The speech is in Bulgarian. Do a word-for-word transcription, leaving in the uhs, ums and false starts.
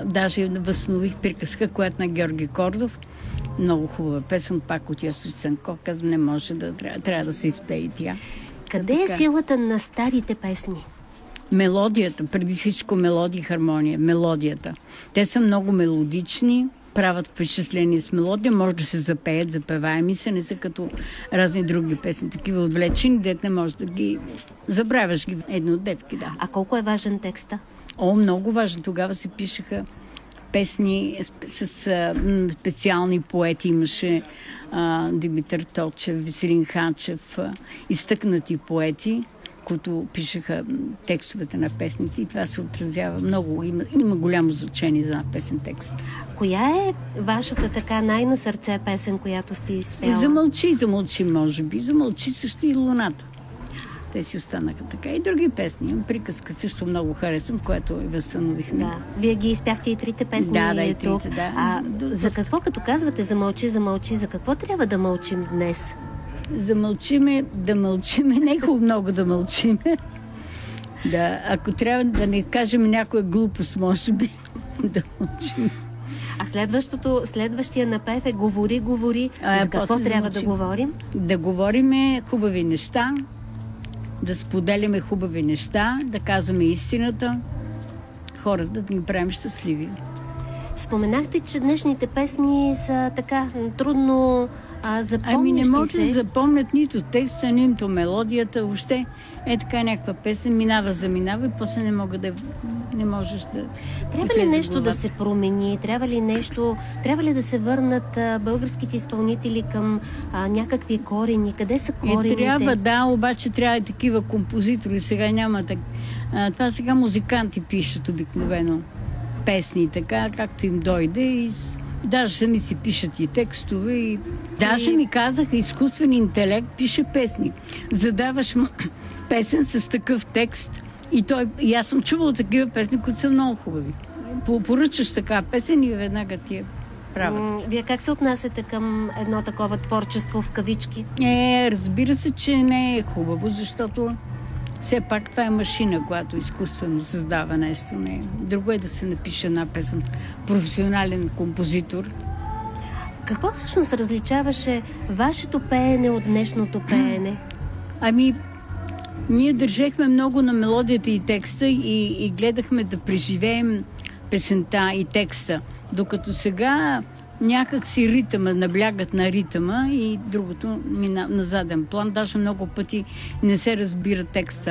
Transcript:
даже възстанових приказка, която на Георги Кордов. Много хубава песен, пак от Йосиф Цанков. Казвам, не може да трябва, трябва да се изпее и тя. Къде е силата на старите песни? Мелодията, преди всичко мелодия и хармония. Мелодията. Те са много мелодични, правят впечатление с мелодия, може да се запеят, запеваеми се, не са като разни други песни, такива отвлечени, дет не може да ги забравяш ги еднодевки, да. А колко е важен текста? О, много важно. Тогава се пишеха песни с, с а, специални поети. Имаше а, Димитър Точев, Веселин Хачев, а, изтъкнати поети, които пишеха текстовете на песните, и това се отразява много. Има, има голямо значение за песен текст. Коя е вашата така най-на сърце песен, която сте изпяла? Замълчи, замълчи, може би. Замълчи също и Луната. Те си останаха така. И други песни. Приказка също много харесвам, което и възстановихме. Да. Вие ги изпяхте и трите песни. Да, да, и трите, да. А за какво, като казвате замълчи, замълчи, за какво трябва да мълчим днес? Замълчиме, да мълчиме, не е хубаво много да мълчиме. Да, ако трябва да не кажем някоя глупост, може би, да мълчим. А следващото, следващия напев е говори, говори. А, за какво трябва да говорим? Да говориме хубави неща, да споделяме хубави неща, да казваме истината, хората да ни правим щастливи. Споменахте, че днешните песни са така трудно а, запомнящи Ами не може се. да запомнят нито текста, нито мелодията, въобще е така някаква песен, минава, заминава и после не мога да не можеш да... Трябва ли нещо да се промени? Трябва ли нещо... Трябва ли да се върнат а, българските изпълнители към а, някакви корени? Къде са корените? Е, трябва, да, обаче трябва и такива композитори. Сега няма так... А, това сега музиканти пишат обикновено песни, така, както им дойде, и даже сами си пишат и текстове. И... Даже ми казаха, изкуствен интелект пише песни. Задаваш му песен с такъв текст и, той... и аз съм чувала такива песни, които са много хубави. Поръчаш така песен и веднага ти е правят. Вие как се отнасяте към едно такова творчество в кавички? Е, разбира се, че не е хубаво, защото все пак това е машина, която изкуствено създава нещо. Не. Друго е да се напише една песен. Професионален композитор. Какво всъщност различаваше вашето пеене от днешното пеене? Ами, ние държехме много на мелодията и текста и, и гледахме да преживеем песента и текста. Докато сега някак си ритъма, наблягат на ритъма и другото мина на заден план. Даже много пъти не се разбира текста.